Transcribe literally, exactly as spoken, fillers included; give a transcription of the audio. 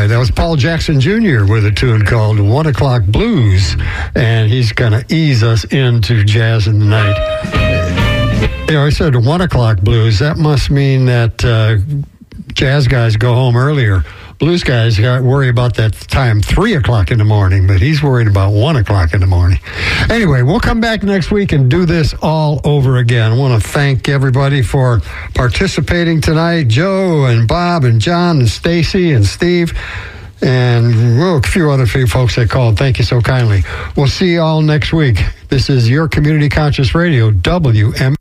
that was Paul Jackson Junior with a tune called One O'Clock Blues, and he's going to ease us into jazz in the night. You know, I said One O'Clock Blues. That must mean that uh, jazz guys go home earlier. Blues guys got worry about that time, three o'clock in the morning, but he's worried about one o'clock in the morning. Anyway, we'll come back next week and do this all over again. I want to thank everybody for participating tonight. Joe and Bob and John and Stacy and Steve and well, a few other few folks that called. Thank you so kindly. We'll see you all next week. This is your Community Conscious Radio, W M.